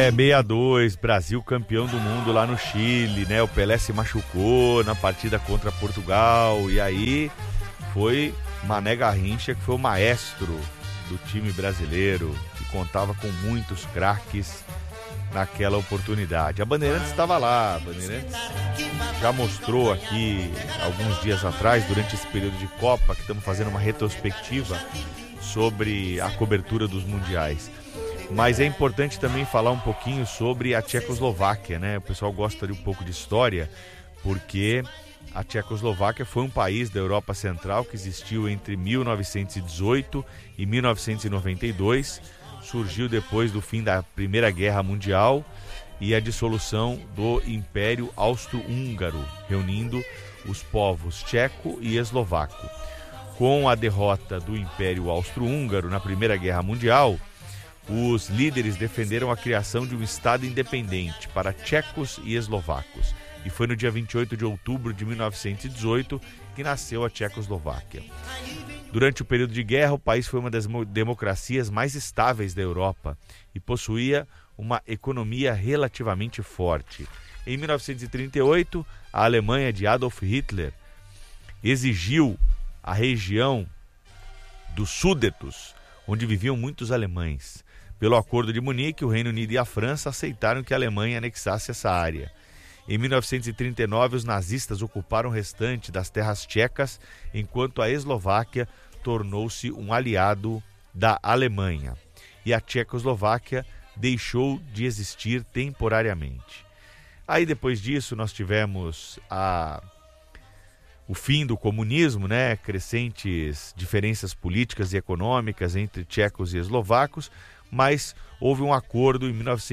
62, Brasil campeão do mundo lá no Chile, né? O Pelé se machucou na partida contra Portugal e aí foi Mané Garrincha, que foi o maestro do time brasileiro, que contava com muitos craques naquela oportunidade. A Bandeirantes estava lá, a Bandeirantes já mostrou aqui alguns dias atrás, durante esse período de Copa, que estamos fazendo uma retrospectiva sobre a cobertura dos mundiais. Mas é importante também falar um pouquinho sobre a Tchecoslováquia, né? O pessoal gosta de um pouco de história, porque a Tchecoslováquia foi um país da Europa Central que existiu entre 1918 e 1992, surgiu depois do fim da Primeira Guerra Mundial e a dissolução do Império Austro-Húngaro, reunindo os povos tcheco e eslovaco. Com a derrota do Império Austro-Húngaro na Primeira Guerra Mundial, os líderes defenderam a criação de um Estado independente para tchecos e eslovacos. E foi no dia 28 de outubro de 1918 que nasceu a Tchecoslováquia. Durante o período de guerra, o país foi uma das democracias mais estáveis da Europa e possuía uma economia relativamente forte. Em 1938, a Alemanha de Adolf Hitler exigiu a região dos Súdetos, onde viviam muitos alemães. Pelo Acordo de Munique, o Reino Unido e a França aceitaram que a Alemanha anexasse essa área. Em 1939, os nazistas ocuparam o restante das terras tchecas, enquanto a Eslováquia tornou-se um aliado da Alemanha. E a Tchecoslováquia deixou de existir temporariamente. Aí, depois disso, nós tivemos o fim do comunismo, né? Crescentes diferenças políticas e econômicas entre tchecos e eslovacos, mas houve um acordo em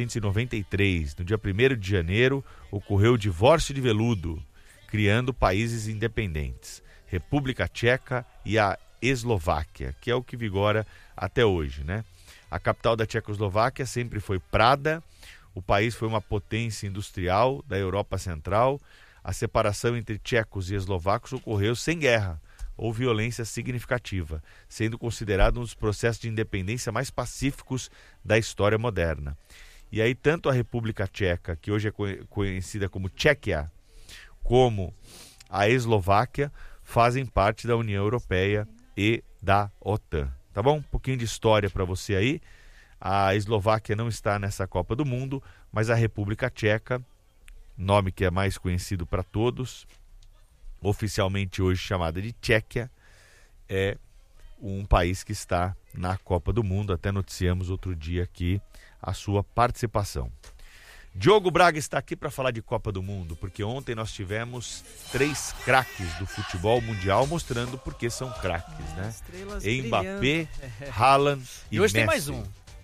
1993. No dia 1º de janeiro, ocorreu o divórcio de veludo, criando países independentes, República Tcheca e a Eslováquia, que é o que vigora até hoje, né? A capital da Tchecoslováquia sempre foi Prada, o país foi uma potência industrial da Europa Central. A separação entre tchecos e eslovacos ocorreu sem guerra ou violência significativa, sendo considerado um dos processos de independência mais pacíficos da história moderna. E aí tanto a República Tcheca, que hoje é conhecida como Tchequia, como a Eslováquia fazem parte da União Europeia e da OTAN. Tá bom? Um pouquinho de história para você aí. A Eslováquia não está nessa Copa do Mundo, mas a República Tcheca, nome que é mais conhecido para todos, oficialmente hoje chamada de Tchequia, é um país que está na Copa do Mundo. Até noticiamos outro dia aqui a sua participação. Diogo Braga está aqui para falar de Copa do Mundo, porque ontem nós tivemos 3 craques do futebol mundial mostrando porque são craques, né? Mbappé, Haaland e hoje Messi. Tem mais um.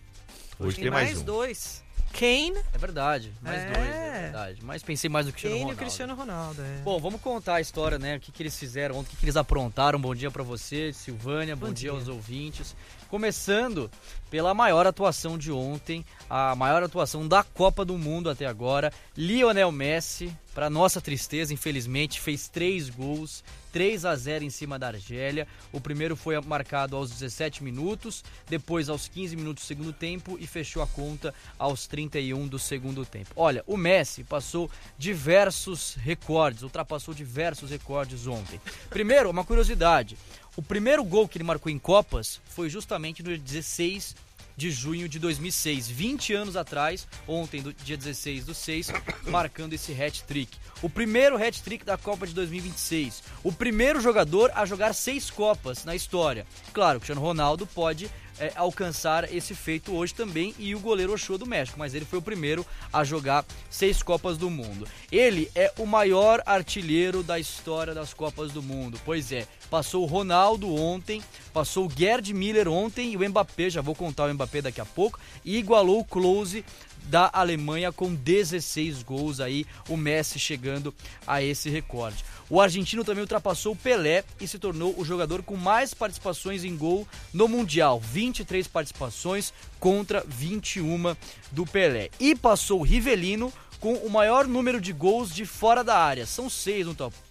Hoje tem mais um. 2. Kane. É verdade, mais 2, é verdade. Mas pensei mais no Cristiano Ronaldo. Kane e o Cristiano Ronaldo, Bom, vamos contar a história, né? O que eles fizeram ontem, o que eles aprontaram. Bom dia pra você, Silvânia, bom dia aos ouvintes. Começando pela maior atuação de ontem, a maior atuação da Copa do Mundo até agora. Lionel Messi, para nossa tristeza, infelizmente, fez 3 gols, 3-0 em cima da Argélia. O primeiro foi marcado aos 17 minutos, depois aos 15 minutos do segundo tempo e fechou a conta aos 31 do segundo tempo. Olha, o Messi passou diversos recordes, ultrapassou diversos recordes ontem. Primeiro, uma curiosidade. O primeiro gol que ele marcou em Copas foi justamente no dia 16 de junho de 2006, 20 anos atrás, ontem, do dia 16 do 6, marcando esse hat-trick. O primeiro hat-trick da Copa de 2026. O primeiro jogador a jogar 6 Copas na história. Claro, o Cristiano Ronaldo pode alcançar esse feito hoje também, e o goleiro Ochoa do México, mas ele foi o primeiro a jogar 6 Copas do Mundo. Ele é o maior artilheiro da história das Copas do Mundo, pois é, passou o Ronaldo ontem, passou o Gerd Müller ontem e o Mbappé, já vou contar o Mbappé daqui a pouco, e igualou o Klose da Alemanha com 16 gols aí, o Messi chegando a esse recorde. O argentino também ultrapassou o Pelé e se tornou o jogador com mais participações em gol no Mundial, 23 participações contra 21 do Pelé. E passou o Rivelino com o maior número de gols de fora da área, são 6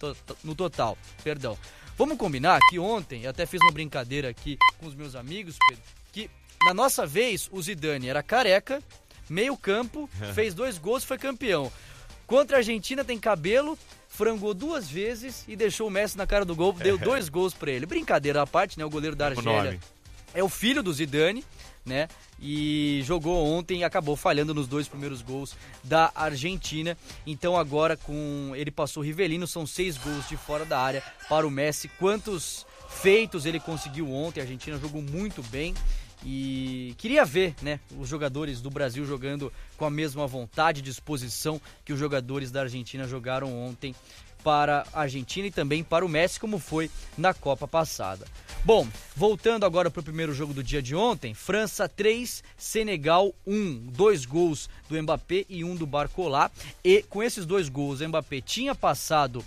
no total, perdão. Vamos combinar que ontem, eu até fiz uma brincadeira aqui com os meus amigos, Pedro, que na nossa vez o Zidane era careca, meio campo, fez 2 gols e foi campeão. Contra a Argentina tem cabelo, frangou 2 vezes e deixou o Messi na cara do gol, deu 2 gols pra ele. Brincadeira à parte, né? O goleiro da Argélia é o filho do Zidane, né? E jogou ontem e acabou falhando nos 2 primeiros gols da Argentina. Então agora ele passou o Rivelino, são 6 gols de fora da área para o Messi. Quantos feitos ele conseguiu ontem, a Argentina jogou muito bem. E queria ver, né, os jogadores do Brasil jogando com a mesma vontade e disposição que os jogadores da Argentina jogaram ontem para a Argentina e também para o Messi, como foi na Copa passada. Bom, voltando agora para o primeiro jogo do dia de ontem, França 3, Senegal 1, 2 gols do Mbappé e 1 do Barcola. E com esses 2 gols, o Mbappé tinha passado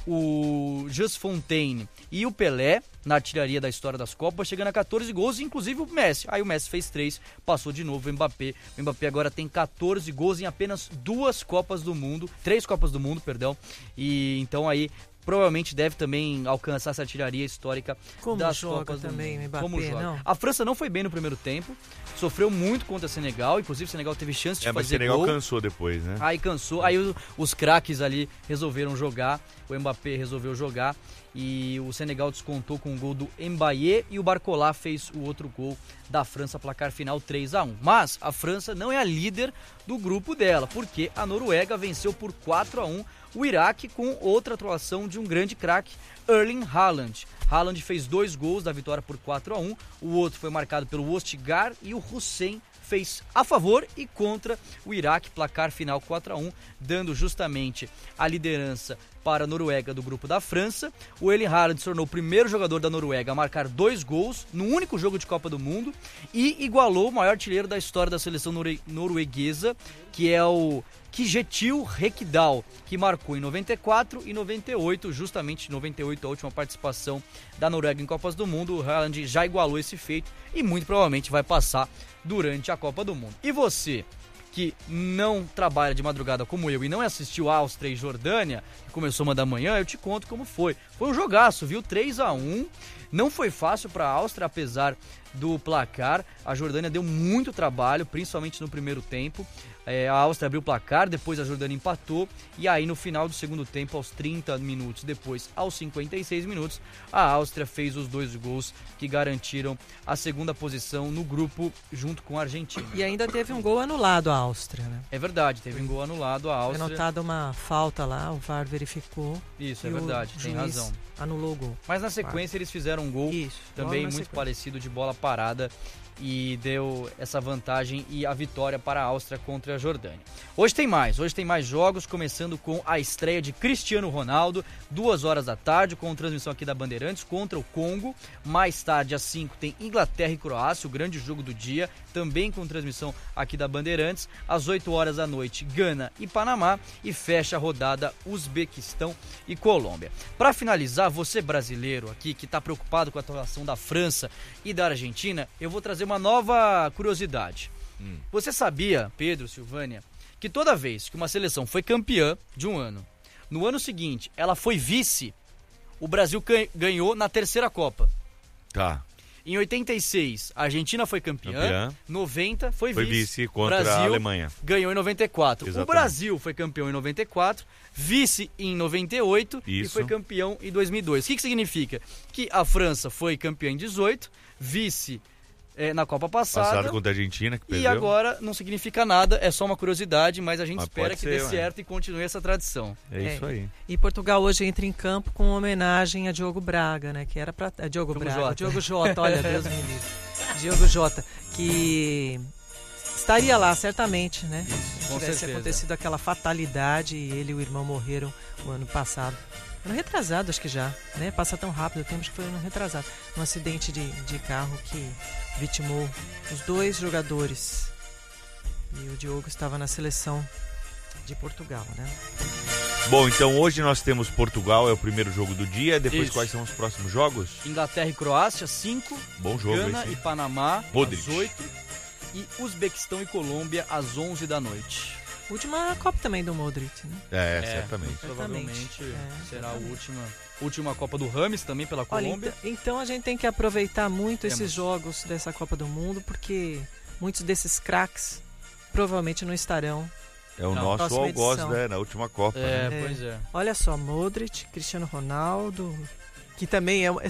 o Just Fontaine e o Pelé na artilharia da história das Copas, chegando a 14 gols, inclusive o Messi. Aí o Messi fez 3, passou de novo o Mbappé. O Mbappé agora tem 14 gols em apenas 3 Copas do Mundo, perdão. E então aí provavelmente deve também alcançar essa artilharia histórica das Copas também, do Mundo. Mbappé, Como joga. não? A França não foi bem no primeiro tempo, sofreu muito contra o Senegal, inclusive o Senegal teve chance de mas fazer o Senegal gol. cansou depois, né? Aí cansou, aí os craques ali resolveram jogar, o Mbappé resolveu jogar e o Senegal descontou com o gol do Mbaye e o Barcola fez o outro gol da França, placar final 3-1. Mas a França não é a líder do grupo dela, porque a Noruega venceu por 4-1 o Iraque com outra atuação de um grande craque, Erling Haaland. Haaland fez 2 gols da vitória por 4-1, o outro foi marcado pelo Ostigar e o Hussein fez a favor e contra o Iraque, placar final 4-1, dando justamente a liderança para a Noruega do grupo da França. O Erling Haaland se tornou o primeiro jogador da Noruega a marcar 2 gols no único jogo de Copa do Mundo e igualou o maior artilheiro da história da seleção norueguesa, que é o Kjetil Rekdal, que marcou em 94 e 98, justamente em 98, a última participação da Noruega em Copas do Mundo. O Haaland já igualou esse feito e muito provavelmente vai passar durante a Copa do Mundo. E você, que não trabalha de madrugada como eu e não assistiu a Áustria e Jordânia, que começou 1 da manhã, eu te conto como foi. Foi um jogaço, viu? 3-1. Não foi fácil para a Áustria, apesar do placar. A Jordânia deu muito trabalho, principalmente no primeiro tempo. A Áustria abriu o placar, depois a Jordânia empatou e aí no final do segundo tempo, aos 30 minutos, depois aos 56 minutos, a Áustria fez os 2 gols que garantiram a segunda posição no grupo junto com a Argentina. E ainda teve um gol anulado a Áustria, né? É verdade, teve um gol anulado a Áustria. Foi notada uma falta lá, o VAR verificou. Isso, é verdade, tem razão. Anulou o gol. Mas na sequência eles fizeram um gol também muito parecido de bola parada e deu essa vantagem e a vitória para a Áustria contra a Jordânia. Hoje tem mais jogos, começando com a estreia de Cristiano Ronaldo, 2 horas da tarde, com transmissão aqui da Bandeirantes contra o Congo. Mais tarde, às 5, tem Inglaterra e Croácia, o grande jogo do dia, também com transmissão aqui da Bandeirantes. Às 8 horas da noite, Gana e Panamá, e fecha a rodada Uzbequistão e Colômbia. Para finalizar, você brasileiro aqui que está preocupado com a atuação da França e da Argentina, eu vou trazer uma nova curiosidade. Você sabia, Pedro, Silvânia, que toda vez que uma seleção foi campeã de um ano, no ano seguinte ela foi vice, o Brasil ganhou na terceira Copa. Tá. Em 86, a Argentina foi campeã. 90 foi vice contra Brasil a Alemanha. Ganhou em 94. Exatamente. O Brasil foi campeão em 94, vice em 98 e foi campeão em 2002. O que significa? Que a França foi campeã em 18, vice na Copa passada contra a Argentina, que perdeu. E agora não significa nada, é só uma curiosidade, mas a gente espera que dê ser, certo e continue essa tradição. É isso aí. E Portugal hoje entra em campo com homenagem a Diogo Braga, né? Que era pra. Diogo Jota, olha, Deus me livre. Diogo Jota, que estaria lá certamente, né? Isso, se tivesse acontecido aquela fatalidade e ele e o irmão morreram no ano passado. Ano retrasado, acho que já, né? Passa tão rápido o tempo, acho que foi ano retrasado. Um acidente de carro que vitimou os 2 jogadores. E o Diogo estava na seleção de Portugal, né? Bom, então hoje nós temos Portugal, é o primeiro jogo do dia. Depois Isso. Quais são os próximos jogos? Inglaterra e Croácia, 5. Bom jogo Gana esse. e Panamá, Modric. às 8. E Uzbequistão e Colômbia, às 11 da noite. Última Copa também do Modric, né? Certamente. Provavelmente será a última Copa do Rames também pela Colômbia. Olha, então a gente tem que aproveitar muito esses jogos dessa Copa do Mundo, porque muitos desses craques provavelmente não estarão. É o Não, nosso próxima algoz, edição. né? Na última Copa. né? Pois é. Olha só, Modric, Cristiano Ronaldo, que também